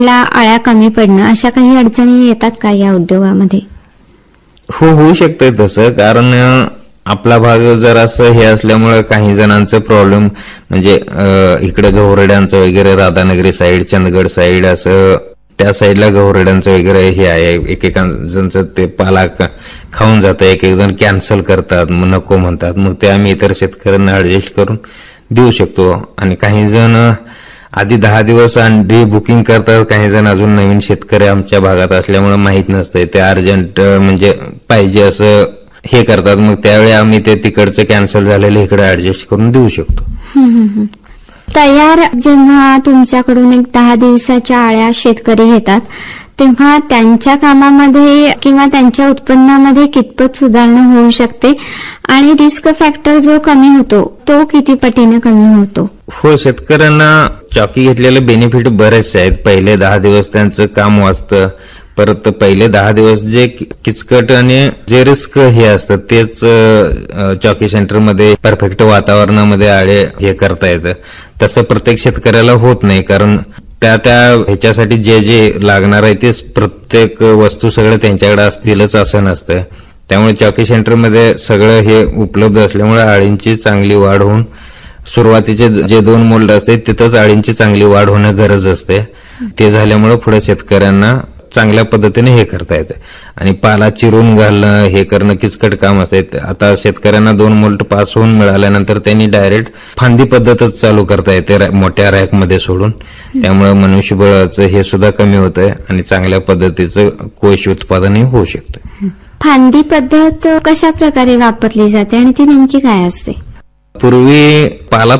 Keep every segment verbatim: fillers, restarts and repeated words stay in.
ला आळ्या कमी पडणं अशा काही अडचणी येतात का या उद्योगामध्ये? हो, होऊ शकतंय तसं. कारण आपला भाग जरा असं हे असल्यामुळे काही जणांचं प्रॉब्लेम म्हणजे इकडे गौरड्यांचं वगैरे राधानगरी साईड, चंदगड साईड असं त्या साईडला गौरड्यांचं वगैरे हे आहे. एकेकांचं ते पाला खाऊन जातं, एक एक जण कॅन्सल करतात, मग नको म्हणतात. मग ते आम्ही इतर शेतकऱ्यांना ऍडजस्ट करून देऊ शकतो. आणि काही जण आधी दहा दिवस अंडी बुकिंग करतात. काही जण अजून नवीन शेतकरी आमच्या भागात असल्यामुळे माहीत नसतंय, ते अर्जंट म्हणजे पाहिजे असं हे करतात. मग त्यावेळी आम्ही ते तिकडचं कॅन्सल झालेलं इकडे ऍडजस्ट करून देऊ शकतो. तयार जेव्हा तुमच्याकडून एक दहा दिवसाच्या आळ्या शेतकरी घेतात तेव्हा त्यांच्या कामामध्ये किंवा त्यांच्या उत्पन्नामध्ये कितपत सुधारणा होऊ शकते आणि रिस्क फॅक्टर जो कमी होतो तो किती पटीने कमी होतो? हो, शेतकऱ्यांना चॉकी घेतलेले बेनिफिट बरेचसे आहेत. पहिले दहा दिवस त्यांचं काम वाचतं. परत पहिले दहा दिवस जे किचकट आणि जे रिस्क हे असतं तेच चॉकी सेंटरमध्ये परफेक्ट वातावरणामध्ये आळे हे करता येतं. तसं प्रत्येक शेतकऱ्याला होत नाही, कारण त्या त्या ह्याच्यासाठी जे जे लागणार आहे तेच प्रत्येक वस्तू सगळं त्यांच्याकडे असतीलच असं नसतं. त्यामुळे चॉकी सेंटरमध्ये सगळं हे उपलब्ध असल्यामुळे आळींची चांगली वाढ होऊन सुरुवातीचे जे दोन मोल्ड असते तिथंच आळींची चांगली वाढ होणं गरज असते. ते झाल्यामुळे पुढे शेतकऱ्यांना चांगल्या पद्धतीने हे करता येते. आणि पाला चिरून घालणं हे करणं किचकट काम असते. आता शेतकऱ्यांना दोन मोल्ट पास होऊन मिळाल्यानंतर त्यांनी डायरेक्ट फांदी पद्धतच चालू करता येते मोठ्या रॅकमध्ये सोडून. त्यामुळे मनुष्यबळाचं हे सुद्धा कमी होत आहे आणि चांगल्या पद्धतीचं कोश उत्पादनही होऊ शकतं. फांदी पद्धत कशा प्रकारे वापरली जाते आणि ती नेमकी काय असते? पूर्वी पाला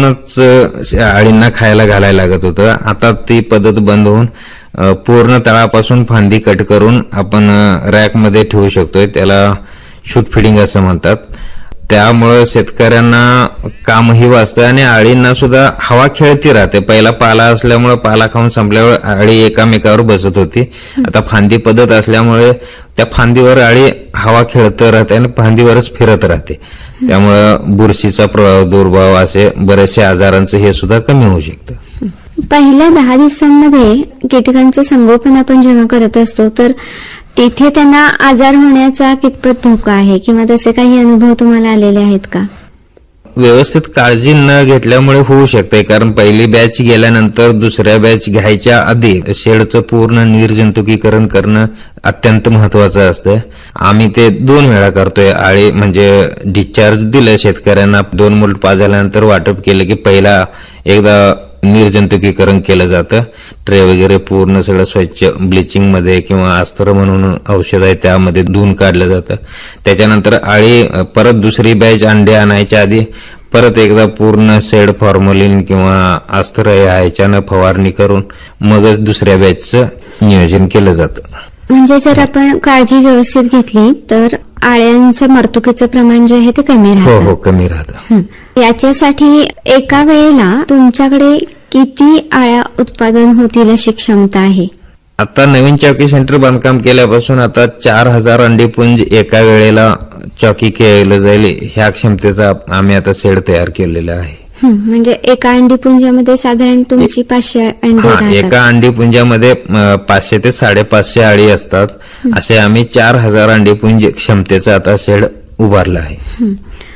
तोडूनच आळींना खायला घालायला लागत होतं. आता ती पद्धत बंद होऊन पूर्ण तळापासून फांदी कट करून आपण रॅकमध्ये ठेवू शकतोय. त्याला शूट फिडिंग असं म्हणतात. त्यामुळं शेतकऱ्यांना कामही वाचतं आणि आळींना सुद्धा हवा खेळती राहते. पहिला पाला असल्यामुळे पाला खाऊन संपल्यावर आळी एकामेकावर बसत होती. आता फांदी पद्धत असल्यामुळे त्या फांदीवर आळी हवा खेळत राहते आणि फांदीवरच फिरत राहते. त्यामुळं बुरशीचा प्रादुर्भाव असे बरेचसे आजारांचं हे सुद्धा कमी होऊ शकतं. पहिल्या दहा दिवसांमध्ये कीटकांचं संगोपन आपण जेव्हा करत असतो तर तिथे त्यांना आजार होण्याचा कितपत धोका आहे किंवा तसे काही अनुभव तुम्हाला आलेले आहेत का? व्यवस्थित काळजी न घेतल्यामुळे होऊ शकते. कारण पहिली बॅच गेल्यानंतर दुसऱ्या बॅच घ्यायच्या आधी शेडचं पूर्ण निर्जंतुकीकरण करणं अत्यंत महत्वाचं असतं. आम्ही ते दोन वेळा करतोय. आळी म्हणजे डिस्चार्ज दिलं शेतकऱ्यांना, दोन मुलं पाच झाल्यानंतर वाटप केलं की पहिला एकदा निर्जंतुकीकरण केलं जातं. ट्रे वगैरे पूर्ण सगळं स्वच्छ ब्लिचिंग मध्ये किंवा अस्त्र म्हणून औषध आहे त्यामध्ये धुवून काढलं जातं. त्याच्यानंतर आळी परत दुसरी बॅच अंडे आणायच्या आधी परत एकदा पूर्ण सेड फॉर्मलिन किंवा अस्त्र ह्याच्यानं फवारणी करून मगच दुसऱ्या बॅचचं नियोजन केलं जातं. म्हणजे जर आपण काळजी व्यवस्थित घेतली तर आळ्यांचं मरतुकीचं प्रमाण जे आहे ते कमी राहतं. हो हो कमी राहतं. याच्यासाठी एका वेळेला तुमच्याकडे किती आळ्या उत्पादन होतील अशी क्षमता आहे? आता नवीन चॉकी सेंटर बांधकाम केल्यापासून आता चार हजार अंडीपुंज एका वेळेला चॉकी केलं जाईल ह्या क्षमतेचा आम्ही आता शेड तयार केलेला आहे. म्हणजे एका अंडीपुंजामध्ये साधारण तुमची पाचशे अंडी एका अंडीपुंजामध्ये पाचशे ते साडेपाचशे आळी असतात. असे आम्ही चार हजार अंडीपुंज क्षमतेचं आता शेड उभारलं आहे.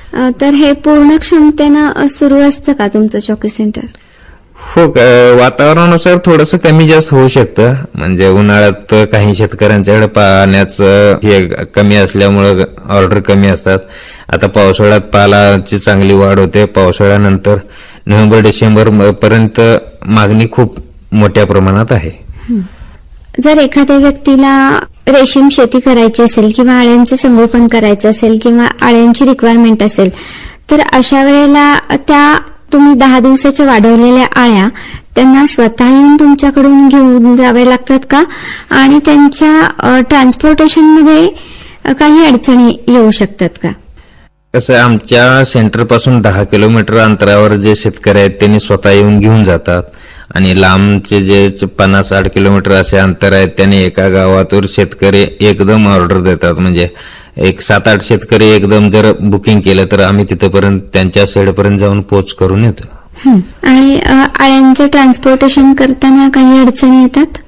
तर हे पूर्ण क्षमतेनं सुरू असतं का तुमचं चॉकी सेंटर? हो, वातावरणानुसार थोडंसं कमी जास्त होऊ शकतं. म्हणजे उन्हाळ्यात काही शेतकऱ्यांच्याकडे पाण्याचं हे कमी असल्यामुळं ऑर्डर कमी असतात. आता पावसाळ्यात पालाची चांगली वाढ होते. पावसाळ्यानंतर नोव्हेंबर डिसेंबर पर्यंत मागणी खूप मोठ्या प्रमाणात आहे. जर एखाद्या व्यक्तीला रेशीम शेती करायची असेल किंवा आळ्यांचं संगोपन करायचं असेल किंवा आळ्यांची रिक्वायरमेंट असेल तर अशा वेळेला त्या तुम्ही दहा दिवसाच्या वाढवलेल्या आळ्या त्यांना स्वतः येऊन तुमच्याकडून घेऊन जावे लागतात का आणि त्यांच्या ट्रान्सपोर्टेशन मध्ये काही अडचणी येऊ शकतात का? कसं आमच्या सेंटर पासून दहा किलोमीटर अंतरावर जे शेतकरी आहेत त्यांनी स्वतः येऊन घेऊन जातात आणि लांबचे जे पन्नास साठ किलोमीटर असे अंतर आहेत त्यांनी एका गावातून शेतकरी एकदम ऑर्डर देतात. म्हणजे एक सात आठ शेतकरी एकदम जर बुकिंग केलं तर आम्ही तिथपर्यंत त्यांच्या शेडपर्यंत जाऊन पोच करून येतो. हं. आणि अ, आळ्यांचं ट्रान्सपोर्टेशन करताना काही अडचणी येतात?